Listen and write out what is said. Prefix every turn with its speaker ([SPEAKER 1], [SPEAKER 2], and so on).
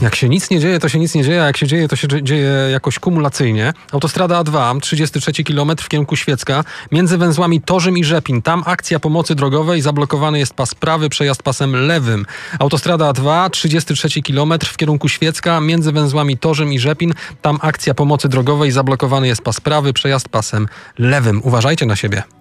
[SPEAKER 1] Jak się nic nie dzieje, to się nic nie dzieje, a jak się dzieje, to się dzieje jakoś kumulacyjnie. Autostrada A2, 33 km w kierunku Świecka, między węzłami Torzym i Rzepin. Tam akcja pomocy drogowej, zablokowany jest pas prawy, przejazd pasem lewym. Autostrada A2, 33 km w kierunku Świecka, między węzłami Torzym i Rzepin. Tam akcja pomocy drogowej, zablokowany jest pas prawy, przejazd pasem lewym. Uważajcie na siebie.